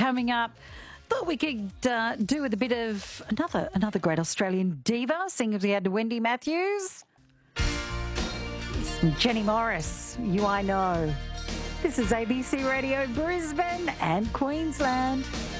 coming up. Thought we could do with a bit of another great Australian diva, seeing as we had Wendy Matthews. Jenny Morris, You I Know. This is ABC Radio Brisbane and Queensland.